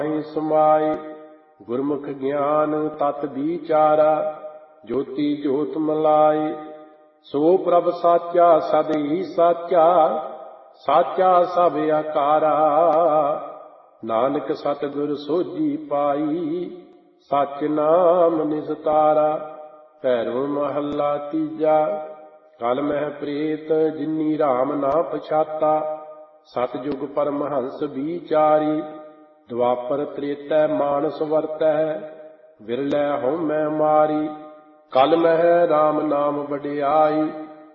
समाय गुरमुख ज्ञान तत् विचारा ज्योति ज्योत मलाय सो प्रभ साचा सद ही साचा साचा सब आकारा नानक सतगुर सोजी पाई सच नाम निस्तारा। भैरव महला तीजा। कल मह प्रेत जिन्नी राम ना पछाता सतयुग परमहंस विचारी द्वापर त्रेतै मानस वरतै विरलै हਉ मैं मारी। कल मह राम नाम वडियाई